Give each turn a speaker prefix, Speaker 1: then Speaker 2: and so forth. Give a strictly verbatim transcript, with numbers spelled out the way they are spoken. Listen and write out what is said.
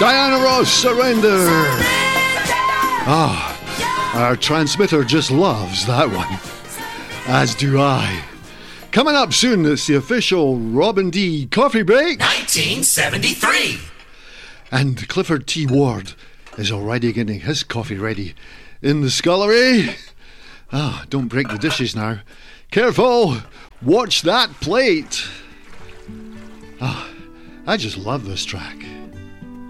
Speaker 1: Diana Ross, Surrender. Ah, our transmitter just loves that one. As do I. Coming up soon, it's the official Robin D coffee break.
Speaker 2: nineteen seventy-three.
Speaker 1: And Clifford T. Ward is already getting his coffee ready in the scullery. Ah, don't break the dishes now. Careful! Watch that plate! Ah, I just love this track.